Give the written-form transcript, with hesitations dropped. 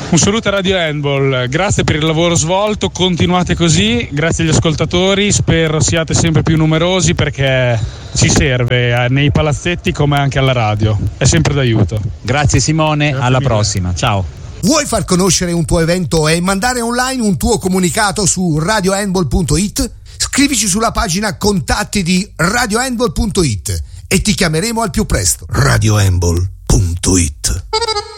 Un saluto a Radio Handball, grazie per il lavoro svolto, continuate così, grazie agli ascoltatori, spero siate sempre più numerosi perché ci serve nei palazzetti come anche alla radio, è sempre d'aiuto. Grazie Simone, grazie alla mille. Prossima, ciao. Vuoi far conoscere un tuo evento e mandare online un tuo comunicato su radiohandball.it? Scrivici sulla pagina contatti di radiohandball.it e ti chiameremo al più presto. radiohandball.it